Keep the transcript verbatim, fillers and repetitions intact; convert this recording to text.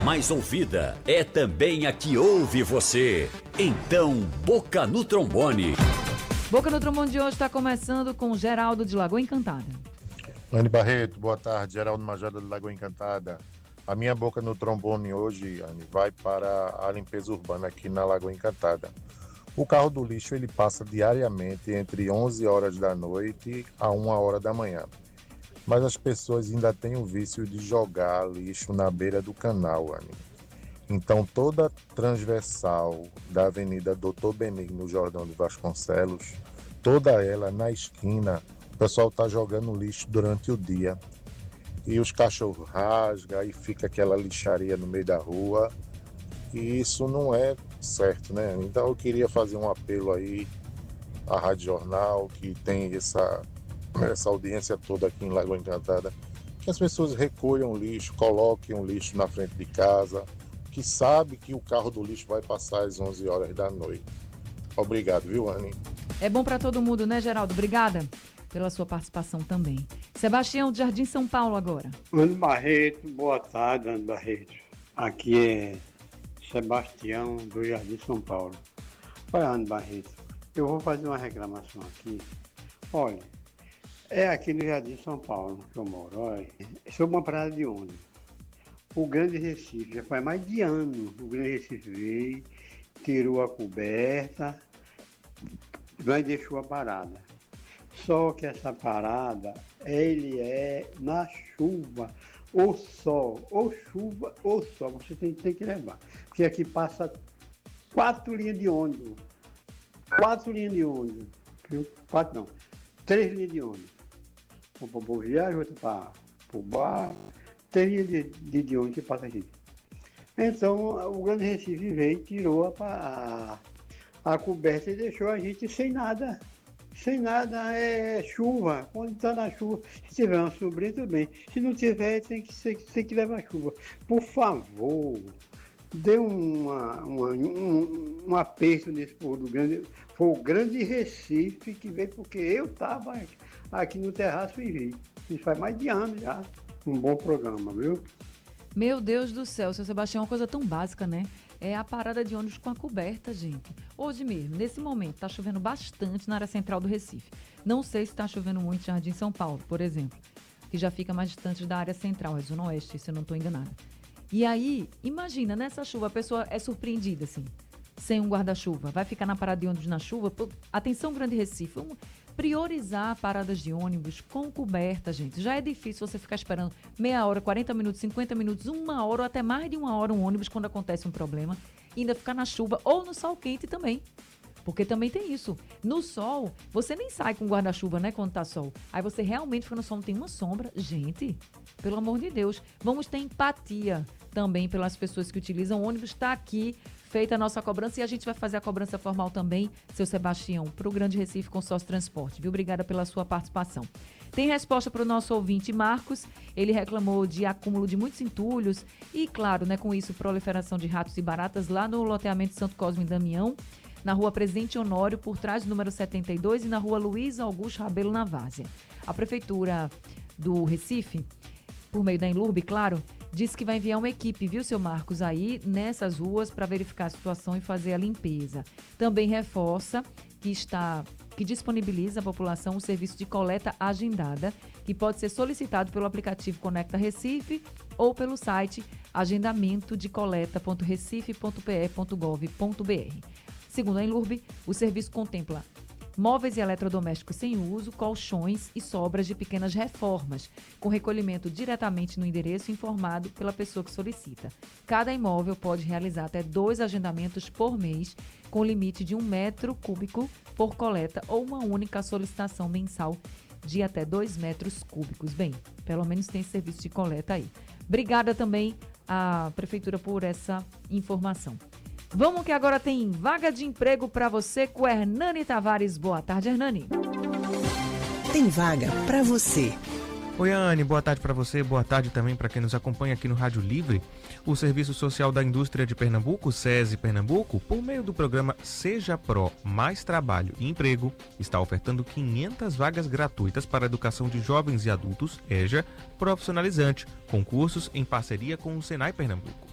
Mais ouvida é também a que ouve você. Então, Boca no Trombone. Boca no Trombone de hoje está começando com Geraldo de Lagoa Encantada. Anne Barreto, boa tarde. Geraldo Majada de Lagoa Encantada. A minha boca no trombone hoje, Anne, vai para a limpeza urbana aqui na Lagoa Encantada. O carro do lixo ele passa diariamente entre onze horas da noite a uma hora da manhã. Mas as pessoas ainda têm o vício de jogar lixo na beira do canal, Anne. Então toda a transversal da Avenida Doutor Benigno Jordão de Vasconcelos, toda ela na esquina, o pessoal está jogando lixo durante o dia. E os cachorros rasgam e fica aquela lixaria no meio da rua. E isso não é certo, né? Então eu queria fazer um apelo aí à Rádio Jornal, que tem essa, essa audiência toda aqui em Lagoa Encantada, que as pessoas recolham o lixo, coloquem o lixo na frente de casa, que sabe que o carro do lixo vai passar às onze horas da noite. Obrigado, viu, Anne? É bom para todo mundo, né, Geraldo? Obrigada pela sua participação também. Sebastião, de Jardim São Paulo agora. Anne Barreto, boa tarde, Anne Barreto. Aqui é Sebastião, do Jardim São Paulo. Olha, Anne Barreto, eu vou fazer uma reclamação aqui. Olha, é aqui no Jardim São Paulo que eu moro. Olha, sobre uma parada de ônibus. O Grande Recife, já faz mais de ano, o Grande Recife veio, tirou a coberta, mas deixou a parada. Só que essa parada, ele é na chuva, ou sol, ou chuva, ou sol, você tem, tem que levar. Porque aqui passa quatro linhas de ônibus, quatro linhas de ônibus, viu? Quatro não, três linhas de ônibus. Uma para Boa Viagem, outra para o bar, três linhas de, de, de ônibus que passa aqui. Então, o Grande Recife veio, tirou a, a, a coberta e deixou a gente sem nada. Sem nada, é chuva. Quando está na chuva, se tiver uma sobrinha, tudo bem. Se não tiver, tem que, tem, tem que levar chuva. Por favor, dê uma, uma, um, um aperto nesse povo do grande. Foi o Grande Recife que veio, porque eu estava aqui no terraço e vi. Isso faz mais de ano já. Um bom programa, viu? Meu Deus do céu, seu Sebastião, é uma coisa tão básica, né? É a parada de ônibus com a coberta, gente. Hoje mesmo, nesse momento, está chovendo bastante na área central do Recife. Não sei se está chovendo muito em Jardim São Paulo, por exemplo, que já fica mais distante da área central, é Zona Oeste, se eu não estou enganada. E aí, imagina, nessa chuva, a pessoa é surpreendida, assim, sem um guarda-chuva. Vai ficar na parada de ônibus na chuva? Pô, atenção, Grande Recife, vamos priorizar paradas de ônibus com coberta, gente. Já é difícil você ficar esperando meia hora, quarenta minutos, cinquenta minutos, uma hora ou até mais de uma hora um ônibus quando acontece um problema. E ainda ficar na chuva ou no sol quente também. Porque também tem isso. No sol, você nem sai com guarda-chuva, né, quando tá sol. Aí você realmente fica no sol, não tem uma sombra. Gente, pelo amor de Deus, vamos ter empatia também pelas pessoas que utilizam o ônibus. Está aqui feita a nossa cobrança e a gente vai fazer a cobrança formal também, seu Sebastião, para o Grande Recife Consórcio Transporte, viu? Obrigada pela sua participação. Tem resposta para o nosso ouvinte Marcos. Ele reclamou de acúmulo de muitos entulhos e, claro, né, com isso, proliferação de ratos e baratas lá no loteamento Santo Cosme e Damião, na rua Presidente Honório, por trás do número setenta e dois, e na rua Luiz Augusto Rabelo, na Várzea. A Prefeitura do Recife, por meio da Enlurbe, claro, disse que vai enviar uma equipe, viu, seu Marcos, aí nessas ruas para verificar a situação e fazer a limpeza. Também reforça que está que disponibiliza à população o serviço de coleta agendada, que pode ser solicitado pelo aplicativo Conecta Recife ou pelo site agendamento de coleta ponto recife ponto p e ponto gov ponto b r. Segundo a Enlurbe, o serviço contempla móveis e eletrodomésticos sem uso, colchões e sobras de pequenas reformas, com recolhimento diretamente no endereço informado pela pessoa que solicita. Cada imóvel pode realizar até dois agendamentos por mês, com limite de um metro cúbico por coleta ou uma única solicitação mensal de até dois metros cúbicos. Bem, pelo menos tem serviço de coleta aí. Obrigada também à Prefeitura por essa informação. Vamos que agora tem vaga de emprego para você com Hernani Tavares. Boa tarde, Hernani. Tem vaga para você. Oi, Anne, boa tarde para você, boa tarde também para quem nos acompanha aqui no Rádio Livre. O Serviço Social da Indústria de Pernambuco, o SESI Pernambuco, por meio do programa Seja Pro Mais Trabalho e Emprego, está ofertando quinhentas vagas gratuitas para a educação de jovens e adultos, EJA, profissionalizante, com cursos em parceria com o Senai Pernambuco.